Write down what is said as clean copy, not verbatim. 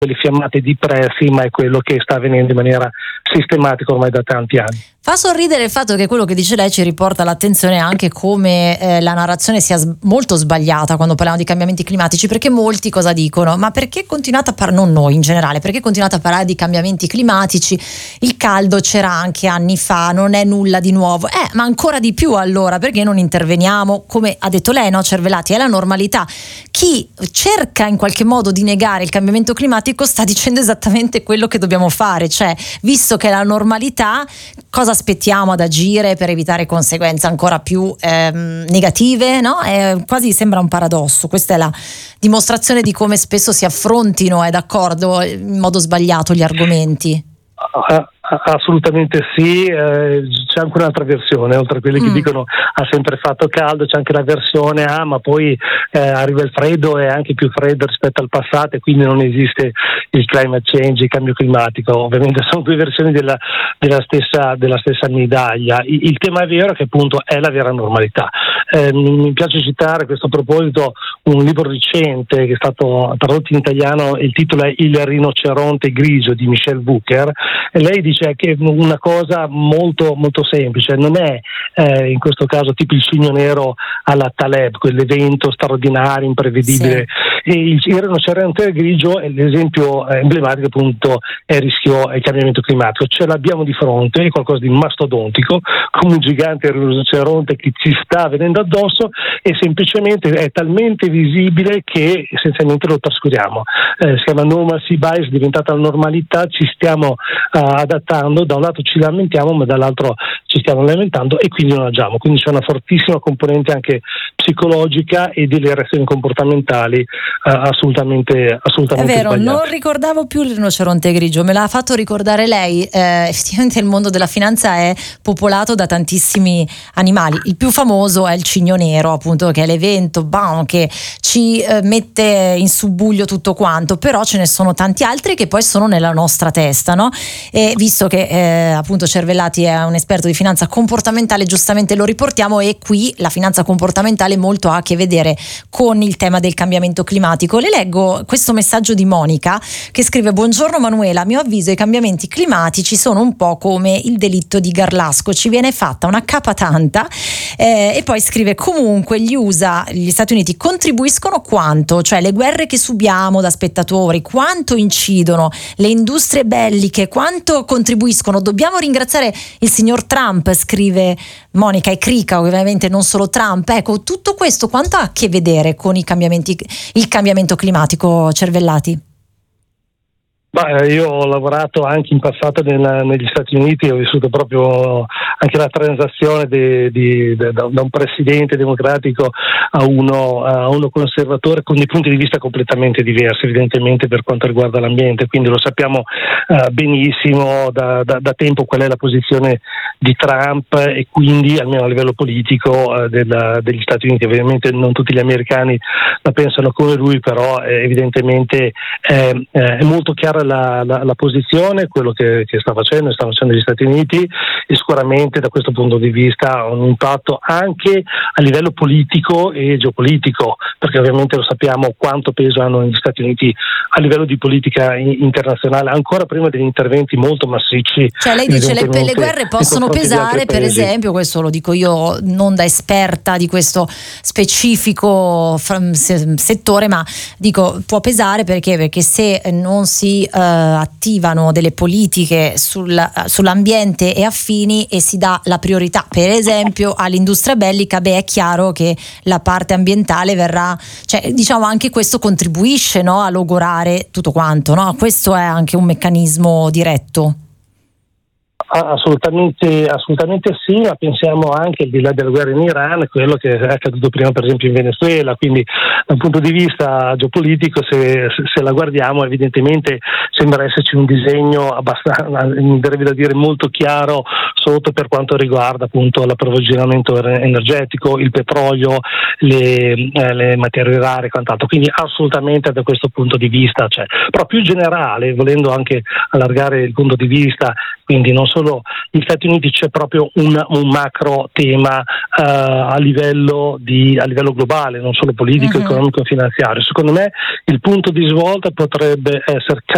delle fiammate di prezzi, ma è quello che sta avvenendo in maniera sistematica ormai da tanti anni. Fa sorridere il fatto che quello che dice lei ci riporta all'attenzione anche come la narrazione sia molto sbagliata quando parliamo di cambiamenti climatici, perché molti cosa dicono? Ma perché continuate a parlare, non noi in generale, perché continuate a parlare di cambiamenti climatici? Il caldo c'era anche anni fa, non è nulla di nuovo. Ma ancora di più allora, perché non interveniamo? Come ha detto lei, no, Cervelati, è la normalità. Chi cerca in qualche modo di negare il cambiamento climatico sta dicendo esattamente quello che dobbiamo fare, cioè visto che è la normalità, cosa aspettiamo ad agire per evitare conseguenze ancora più negative, no? Quasi sembra un paradosso. Questa è la dimostrazione di come spesso si affrontino, è d'accordo, in modo sbagliato gli argomenti. Assolutamente sì, c'è anche un'altra versione, oltre a quelli che dicono ha sempre fatto caldo, c'è anche la versione ma poi arriva il freddo, è anche più freddo rispetto al passato e quindi non esiste il climate change, il cambio climatico. Ovviamente sono due versioni della stessa medaglia. Il tema è vero che appunto è la vera normalità. Mi piace citare a questo proposito un libro recente che è stato tradotto in italiano, il titolo è Il rinoceronte grigio di Michelle Booker, e lei dice che una cosa molto molto semplice, non è in questo caso tipo il cigno nero alla Taleb, quell'evento straordinario, imprevedibile. Sì. E il rinoceronte grigio è l'esempio emblematico, appunto, è il rischio e il cambiamento climatico. Ce l'abbiamo di fronte, è qualcosa di mastodontico, come un gigante rinoceronte che ci sta venendo addosso e semplicemente è talmente visibile che essenzialmente lo trascuriamo. Si chiama normal sea bias, è diventata la normalità, ci stiamo adattando, da un lato ci lamentiamo ma dall'altro ci stiamo lamentando e quindi non agiamo, quindi c'è una fortissima componente anche psicologica e delle reazioni comportamentali assolutamente è vero, sbagliate. Non ricordavo più il rinoceronte grigio, me l'ha fatto ricordare lei. Effettivamente il mondo della finanza è popolato da tantissimi animali, il più famoso è il cigno nero, appunto, che è l'evento che ci mette in subbuglio tutto quanto, però ce ne sono tanti altri che poi sono nella nostra testa, no? E visto che appunto Cervelati è un esperto di finanza comportamentale, giustamente lo riportiamo, e qui la finanza comportamentale molto ha a che vedere con il tema del cambiamento climatico. Le leggo questo messaggio di Monica che scrive: buongiorno Manuela, a mio avviso i cambiamenti climatici sono un po' come il delitto di Garlasco, ci viene fatta una capa tanta, e poi scrive: comunque gli Stati Uniti contribuiscono quanto? Cioè le guerre che subiamo da spettatori, quanto incidono? Le industrie belliche, quanto contribuiscono? Dobbiamo ringraziare il signor Trump, scrive Monica, e crica ovviamente non solo Trump. Ecco, tutto questo quanto ha a che vedere con il cambiamento climatico, Cervelati? Io ho lavorato anche in passato negli Stati Uniti, ho vissuto proprio anche la transazione da un presidente democratico a uno conservatore, con dei punti di vista completamente diversi evidentemente per quanto riguarda l'ambiente, quindi lo sappiamo benissimo da tempo qual è la posizione di Trump e quindi almeno a livello politico degli Stati Uniti. Ovviamente non tutti gli americani la pensano come lui, però evidentemente è molto chiara la posizione, quello che stanno facendo gli Stati Uniti, e sicuramente da questo punto di vista ha un impatto anche a livello politico e geopolitico, perché ovviamente lo sappiamo quanto peso hanno gli Stati Uniti a livello di politica internazionale, ancora prima degli interventi molto massicci. Cioè lei dice le guerre possono pesare, per esempio, questo lo dico io non da esperta di questo specifico settore, ma dico può pesare perché se non si attivano delle politiche sull'ambiente e affini e si dà la priorità per esempio all'industria bellica, è chiaro che la parte ambientale verrà, cioè diciamo anche questo contribuisce, no, a logorare tutto quanto, no? Questo è anche un meccanismo diretto. Assolutamente sì, ma pensiamo anche al di là della guerra in Iran, quello che è accaduto prima per esempio in Venezuela, quindi da un punto di vista geopolitico se la guardiamo evidentemente sembra esserci un disegno abbastanza, mi verrebbe da dire molto chiaro sotto per quanto riguarda appunto l'approvvigionamento energetico, il petrolio, le materie rare e quant'altro, quindi assolutamente da questo punto di vista c'è. Però più generale, volendo anche allargare il punto di vista, quindi non solo gli Stati Uniti, c'è proprio un macro tema a livello globale, non solo politico, economico e finanziario. Secondo me il punto di svolta potrebbe essere